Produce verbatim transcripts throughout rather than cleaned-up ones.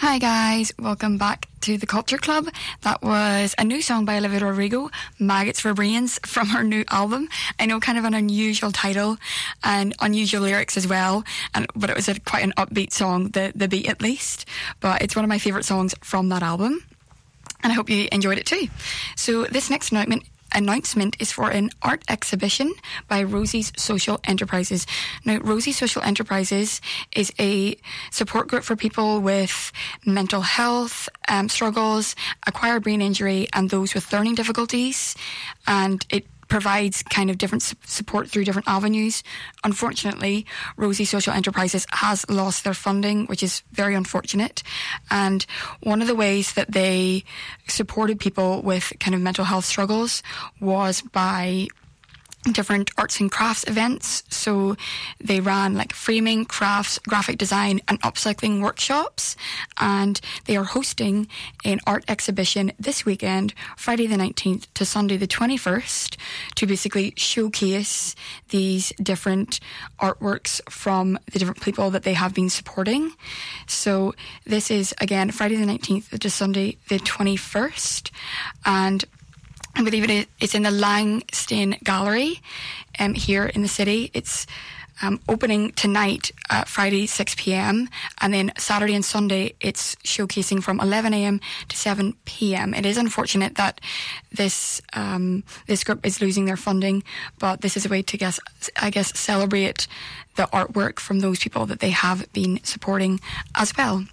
Hi guys, welcome back to the Culture Club. That was a new song by Olivia Rodrigo, Maggots for Brains, from her new album. I know, kind of an unusual title and unusual lyrics as well, and but it was a, quite an upbeat song, the, the beat at least. But it's one of my favourite songs from that album, and I hope you enjoyed it too. So this next announcement announcement is for an art exhibition by Rosie's Social Enterprises. Now, Rosie's Social Enterprises is a support group for people with mental health um, struggles, acquired brain injury, and those with learning difficulties. And it provides kind of different su- support through different avenues. Unfortunately, Rosie Social Enterprises has lost their funding, which is very unfortunate. And one of the ways that they supported people with kind of mental health struggles was by different arts and crafts events. So they ran like framing, crafts, graphic design and upcycling workshops, and they are hosting an art exhibition this weekend, Friday the nineteenth to Sunday the twenty-first, to basically showcase these different artworks from the different people that they have been supporting. So this is again Friday the nineteenth to Sunday the twenty-first, and I believe it is, it's in the Langstein Gallery um, here in the city. It's um, opening tonight, uh, Friday, six p.m, and then Saturday and Sunday it's showcasing from eleven a.m. to seven p.m. It is unfortunate that this um, this group is losing their funding, but this is a way to, guess, I guess, celebrate the artwork from those people that they have been supporting as well.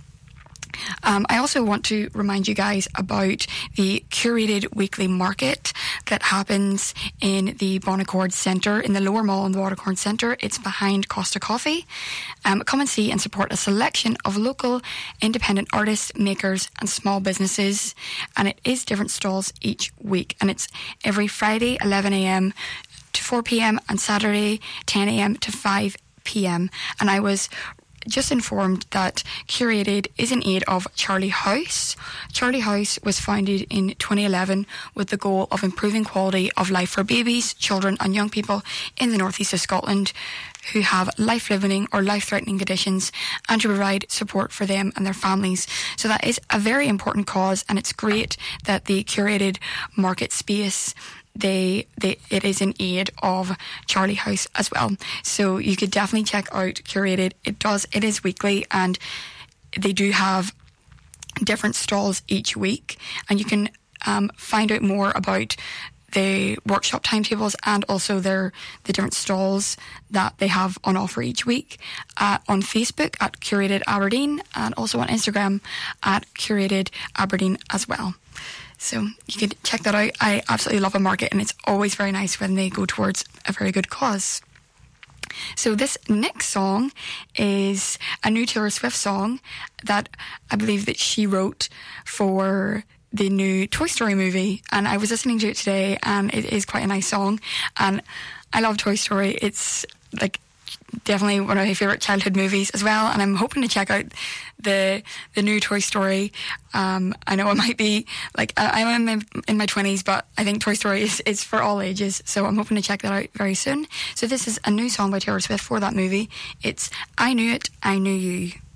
Um, I also want to remind you guys about the curated weekly market that happens in the Bonaccord Centre, in the Lower Mall in the Bonaccord Centre. It's behind Costa Coffee. Um, come and see and support a selection of local independent artists, makers and small businesses. And it is different stalls each week. And it's every Friday, eleven a.m. to four p.m. and Saturday, ten a.m. to five p.m. And I was just informed that Curated is in aid of Charlie House. Charlie House was founded in twenty eleven with the goal of improving quality of life for babies, children and young people in the northeast of Scotland who have life-limiting or life-threatening conditions, and to provide support for them and their families. So that is a very important cause, and it's great that the Curated market space They, they, it is in aid of Charlie House as well. So you could definitely check out Curated. It does, it is weekly, and they do have different stalls each week. And you can um, find out more about the workshop timetables and also their the different stalls that they have on offer each week uh, on Facebook at Curated Aberdeen, and also on Instagram at Curated Aberdeen as well. So you could check that out. I absolutely love a market, and it's always very nice when they go towards a very good cause. So this next song is a new Taylor Swift song that I believe that she wrote for the new Toy Story movie, and I was listening to it today, and it is quite a nice song, and I love Toy Story. It's like definitely one of my favourite childhood movies as well, and I'm hoping to check out the the new Toy Story. Um, I know it might be like I, I'm in my, in my twenties, but I think Toy Story is, is for all ages, so I'm hoping to check that out very soon. So this is a new song by Taylor Swift for that movie. It's I Knew It, I Knew You.